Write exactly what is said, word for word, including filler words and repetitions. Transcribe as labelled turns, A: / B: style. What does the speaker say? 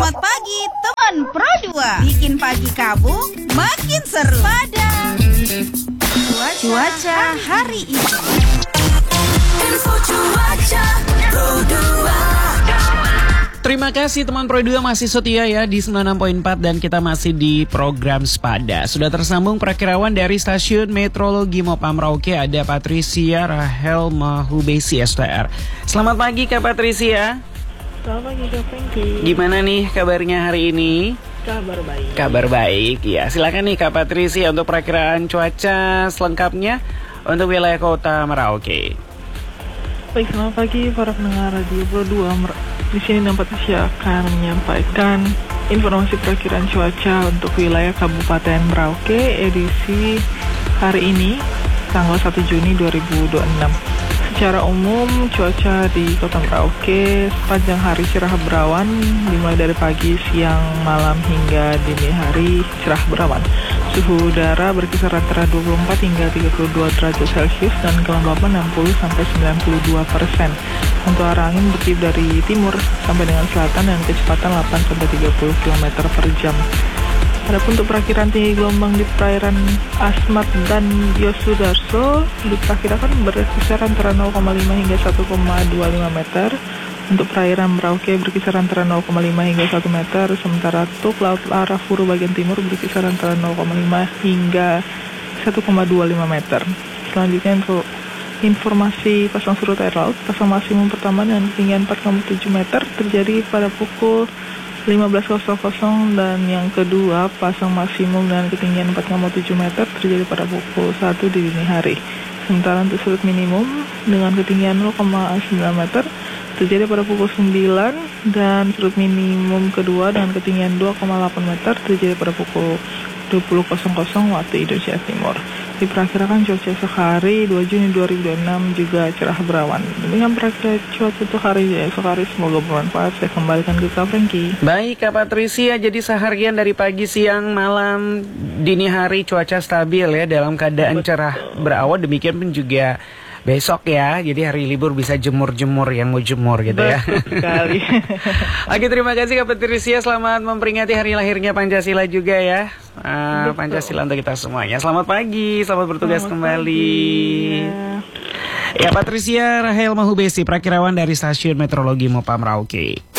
A: Selamat pagi teman Pro dua. Bikin pagi kamu makin seru pada cuaca, cuaca hari ini. Info cuaca Pro dua.
B: Terima kasih teman Pro dua masih setia ya di sembilan puluh enam koma empat dan kita masih di program Sepada. Sudah tersambung perakirawan dari Stasiun Meteorologi Mopa Merauke, ada Patricia Rahel Mahubesi S T R. Selamat pagi Kak Patricia.
C: Selamat pagi Kak Franky.
B: Gimana nih kabarnya hari ini?
C: Kabar baik.
B: Kabar baik ya. Silakan nih Kak Patricia untuk perakiraan cuaca selengkapnya untuk wilayah kota Merauke.
C: Baik, selamat pagi para pendengar Radio Pro dua. Di sini Nampak Tasya akan menyampaikan informasi perakiraan cuaca untuk wilayah Kabupaten Merauke edisi hari ini tanggal satu Juni dua ribu dua puluh enam. Secara umum cuaca di Kota Merauke sepanjang hari cerah berawan, dimulai dari pagi, siang, malam hingga dini hari cerah berawan. Suhu udara berkisar antara dua puluh empat hingga tiga puluh dua derajat Celcius dan kelembapan enam puluh sampai sembilan puluh dua persen. Untuk arah angin bertiup dari timur sampai dengan selatan dengan kecepatan delapan sampai tiga puluh kilometer per jam. Adapun untuk perakiran tinggi gelombang di perairan Asmat dan Yosudarso diperkirakan berkisar antara nol koma lima hingga satu koma dua lima meter. Untuk perairan Merauke berkisar antara nol koma lima hingga satu meter, sementara untuk laut arah Furu bagian timur berkisar antara nol koma lima hingga satu koma dua lima meter. Selanjutnya untuk informasi pasang surut air laut, pasang maksimum pertama dengan ketinggian empat koma tujuh meter terjadi pada pukul lima belas dan yang kedua pasang maksimum dengan ketinggian empat koma tujuh meter terjadi pada pukul satu di dini hari. Sementara untuk surut minimum dengan ketinggian nol koma sembilan meter terjadi pada pukul sembilan dan surut minimum kedua dengan ketinggian dua koma delapan meter terjadi pada pukul dua puluh waktu Indonesia Timur. Diperkirakan cuaca esok hari dua Juni dua ribu dua puluh enam juga cerah berawan. Dengan perakiraan cuaca untuk hari esok hari semoga bermanfaat. Saya kembalikan ke Kak Franky.
B: Baik Kak Patricia, jadi seharian dari pagi, siang, malam, dini hari cuaca stabil ya dalam keadaan
C: Betul.
B: cerah berawan. Demikian pun juga besok ya, jadi hari libur bisa jemur-jemur yang mau jemur gitu ya.
C: Betul sekali.
B: Oke, terima kasih Kak Patricia, selamat memperingati hari lahirnya Pancasila juga ya. uh, Pancasila untuk kita semuanya. Selamat pagi, selamat bertugas
C: Selamat
B: kembali
C: pagi,
B: ya.
C: ya.
B: Ya, Patricia Rahel Mahubesi, perakirawan dari Stasiun Meteorologi Mopa Merauke.